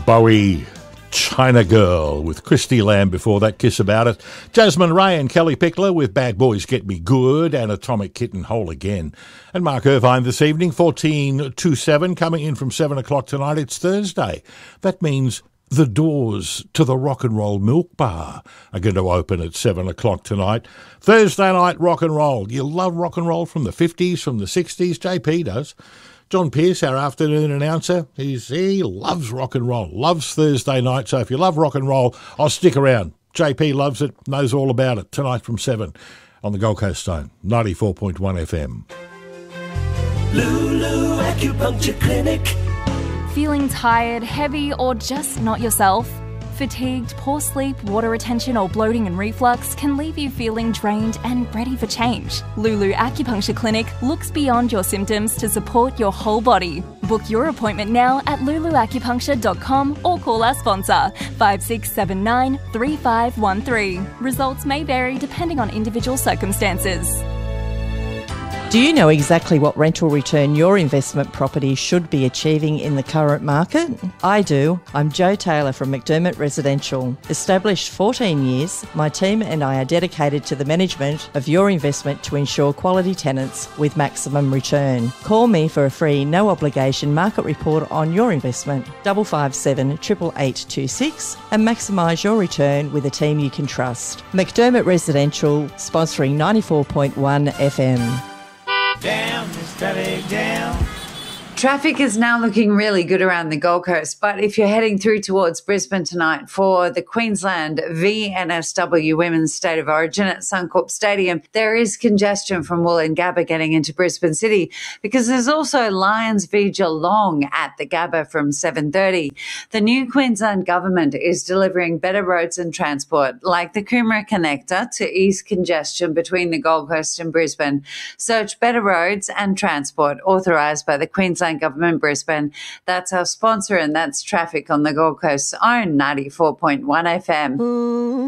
Bowie, China Girl, with Christy Lamb before that, Kiss About It. Jasmine Ray and Kelly Pickler with Bad Boys Get Me Good and Atomic Kitten Whole Again. And Mark Irvine this evening, 14:27, coming in from 7 o'clock tonight. It's Thursday. That means the doors to the Rock and Roll Milk Bar are going to open at 7 o'clock tonight. Thursday night rock and roll. You love rock and roll from the 50s, from the 60s. JP does. John Pearce, our afternoon announcer, he loves rock and roll, loves Thursday night. So if you love rock and roll, I'll stick around. JP loves it, knows all about it. Tonight from 7 on the Gold Coast Zone, 94.1 FM. Lulu Acupuncture Clinic. Feeling tired, heavy, or just not yourself? Fatigued, poor sleep, water retention, or bloating and reflux can leave you feeling drained and ready for change. Lulu Acupuncture Clinic looks beyond your symptoms to support your whole body. Book your appointment now at luluacupuncture.com or call our sponsor 5679 3513. Results may vary depending on individual circumstances. Do you know exactly what rental return your investment property should be achieving in the current market? I do. I'm Jo Taylor from McDermott Residential. Established 14 years, my team and I are dedicated to the management of your investment to ensure quality tenants with maximum return. Call me for a free, no obligation market report on your investment, 557 88826, and maximise your return with a team you can trust. McDermott Residential, sponsoring 94.1 FM. Down, steady down. Traffic is now looking really good around the Gold Coast, but if you're heading through towards Brisbane tonight for the Queensland VNSW Women's State of Origin at Suncorp Stadium, there is congestion from Woolloongabba getting into Brisbane City because there's also Lions v Geelong at the Gabba from 7:30. The new Queensland government is delivering better roads and transport like the Coomera Connector to ease congestion between the Gold Coast and Brisbane. Search Better Roads and Transport, authorised by the Queensland Government Brisbane. That's our sponsor, and that's traffic on the Gold Coast's own 94.1 FM.